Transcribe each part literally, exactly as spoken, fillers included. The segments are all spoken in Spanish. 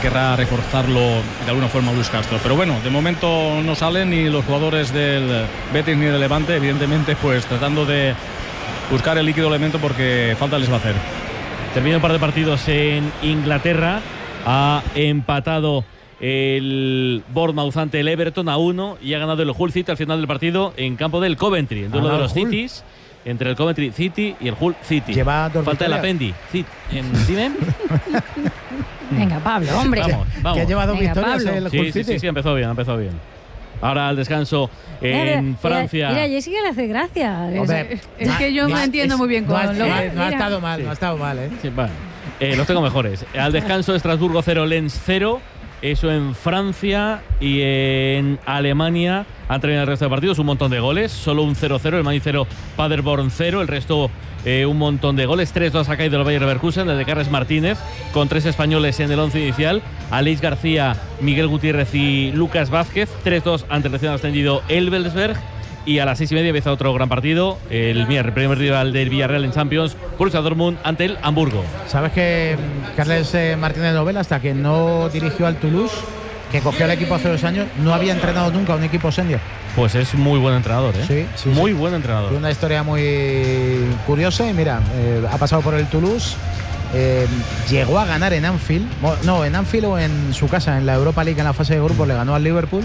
querrá reforzarlo de alguna forma Luis Castro. Pero bueno, de momento no salen ni los jugadores del Betis ni del Levante, evidentemente pues tratando de buscar el líquido elemento porque falta les va a hacer. Termina un par de partidos en Inglaterra, ha empatado el Bournemouth ante el Everton a uno y ha ganado el Hull City al final del partido en campo del Coventry, en duelo de los Cities, entre el Coventry City y el Hull City. Lleva dos Falta el victorias. Apendi. Cit, en, ¿dime? Venga, Pablo, hombre. Vamos, vamos. Que lleva dos Venga, victorias Pablo. el Sí, Hull sí, City. sí, sí, empezó bien, empezó bien. Ahora al descanso en Mira, Francia. Mira, mira, Jessica le hace gracia. Hombre, Es que yo no entiendo muy bien no ha, con lo no ha- que- no ha mira. estado mal, no ha estado mal, ¿eh? Sí, bueno, eh, los tengo mejores. Al descanso, Estrasburgo cero, Lens cero. Eso en Francia y en Alemania han terminado el resto de partidos. Un montón de goles. Solo un cero cero, el Mainz cero, Paderborn cero. El resto eh, un montón de goles. tres dos ha caído el Bayer Leverkusen, el de Carles Martínez, con tres españoles en el once inicial. Aleix García, Miguel Gutiérrez y Lucas Vázquez. tres dos ante el recién ascendido Elversberg. Y a las seis y media empieza otro gran partido. El, el primer rival del Villarreal en Champions, Borussia Dortmund ante el Hamburgo. ¿Sabes que Carles eh, Martínez Novela, hasta que no dirigió al Toulouse, que cogió el equipo hace dos años, no había entrenado nunca a un equipo senior? Pues es muy buen entrenador, ¿eh? Sí, sí, muy sí. buen entrenador. Una historia muy curiosa y mira, eh, ha pasado por el Toulouse, eh, llegó a ganar en Anfield, no, en Anfield o en su casa, en la Europa League, en la fase de grupos, le ganó al Liverpool.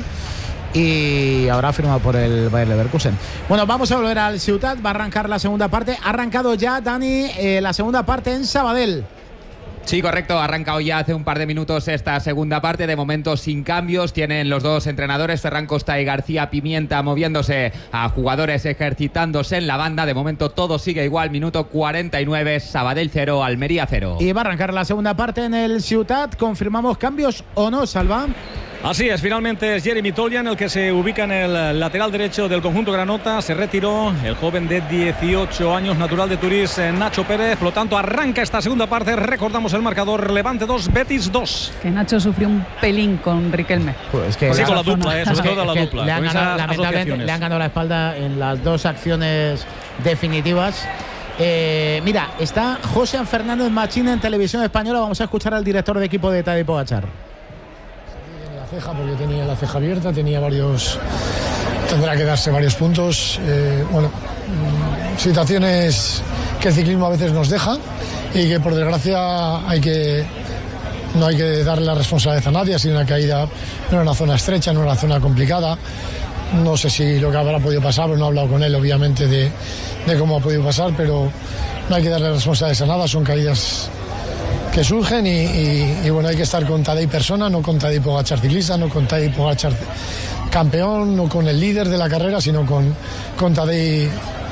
Y ahora ha firmado por el Bayer Leverkusen. Bueno, vamos a volver al Ciutat. Va a arrancar la segunda parte. Ha arrancado ya, Dani, eh, la segunda parte en Sabadell. Sí, correcto, ha arrancado ya hace un par de minutos esta segunda parte, de momento sin cambios, tienen los dos entrenadores, Ferran Costa y García Pimienta, moviéndose a jugadores ejercitándose en la banda, de momento todo sigue igual, minuto cuarenta y nueve, Sabadell cero, Almería cero. Y va a arrancar la segunda parte en el Ciutat. ¿Confirmamos cambios o no, Salva? Así es, finalmente es Jeremy Toljan el que se ubica en el lateral derecho del conjunto granota. Se retiró el joven de dieciocho años, natural de Turís, Nacho Pérez. Por lo tanto, arranca esta segunda parte. Recordamos el marcador: Levante dos, Betis dos. Que Nacho sufrió un pelín con Riquelme. Pues que Sí, la- con la dupla, eh, sobre es que- todo la es que dupla. Le han, con ganado, esas lamentablemente, asociaciones. le han ganado la espalda en las dos acciones definitivas. Eh, mira, está José Fernández Machín en Televisión Española. Vamos a escuchar al director de equipo de Tadej Pogačar. La ceja, porque tenía la ceja abierta, tenía varios, tendrá que darse varios puntos. Eh, bueno, mm, situaciones que el ciclismo a veces nos deja y que por desgracia hay que no hay que darle la responsabilidad a nadie. Ha sido una caída, no era una zona estrecha, no era una zona complicada. No sé si lo que habrá podido pasar, pero no he hablado con él obviamente de, de cómo ha podido pasar, pero no hay que darle responsabilidades a nada, son caídas que surgen y, y, y bueno, hay que estar con Tadej persona, no con Tadej Pogačar ciclista, no con Tadej Pogačar campeón, no con el líder de la carrera, sino con, con Tadej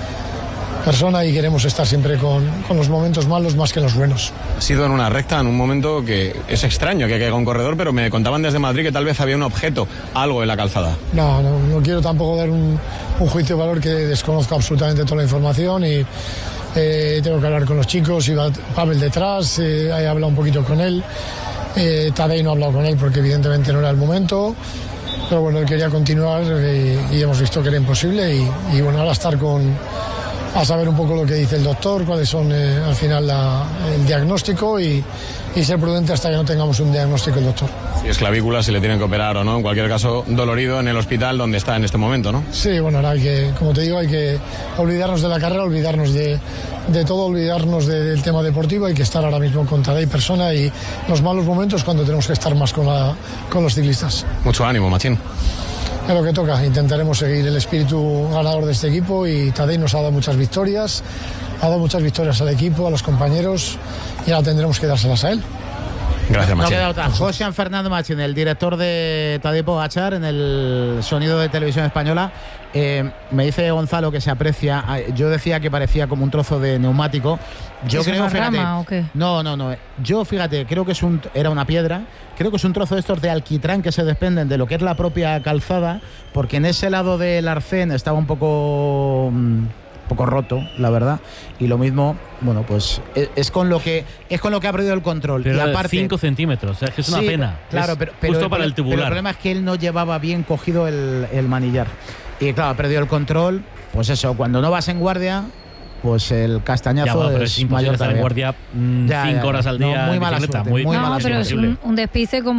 persona, y queremos estar siempre con, con los momentos malos más que los buenos. Ha sido en una recta, en un momento que es extraño que caiga un corredor, pero me contaban desde Madrid que tal vez había un objeto, algo en la calzada. No, no, no quiero tampoco dar un, un juicio de valor, que desconozco absolutamente toda la información y eh, tengo que hablar con los chicos. Iba Pavel detrás, eh, he hablado un poquito con él. Eh, Tadej no ha hablado con él porque evidentemente no era el momento, pero bueno, él quería continuar eh, y hemos visto que era imposible y, y bueno, ahora estar con a saber un poco lo que dice el doctor, cuáles son eh, al final la, el diagnóstico y, y ser prudente hasta que no tengamos un diagnóstico del doctor. Si es clavícula, si le tienen que operar o no, en cualquier caso, dolorido en el hospital donde está en este momento, ¿no? Sí, bueno, ahora hay que, como te digo, hay que olvidarnos de la carrera, olvidarnos de, de todo, olvidarnos de, del tema deportivo. Hay que estar ahora mismo con Tadej persona y los malos momentos cuando tenemos que estar más con, la, con los ciclistas. Mucho ánimo, Machín. Es lo que toca, intentaremos seguir el espíritu ganador de este equipo y Tadej nos ha dado muchas victorias, ha dado muchas victorias al equipo, a los compañeros y ahora tendremos que dárselas a él. Gracias, No Machín. queda otra. José Fernando Machín, el director de Tadej Pogačar en el sonido de Televisión Española. Eh, me dice Gonzalo que se aprecia. Yo decía que parecía como un trozo de neumático. Yo ¿Es creo, una fíjate. rama o qué? No, no, no. Yo, fíjate, creo que es un, era una piedra. Creo que es un trozo de estos de alquitrán que se desprenden de lo que es la propia calzada, porque en ese lado del arcén estaba un poco. Mm, poco roto, la verdad, y lo mismo, bueno, pues es, es con lo que es con lo que ha perdido el control. Pero y aparte cinco centímetros, o sea, es que es una sí, pena. claro, Es pero, pero justo el, para el pero tubular. el problema es que él no llevaba bien cogido el, el manillar y claro, ha perdido el control. Pues eso, cuando no vas en guardia, pues el castañazo Ya, bueno, pero es, es imposible mayor estar en todavía. guardia mm, Ya, cinco ya, horas al no, día muy en mala bicicleta, suerte, muy, muy No, mala pero suerte. es un, un despiste como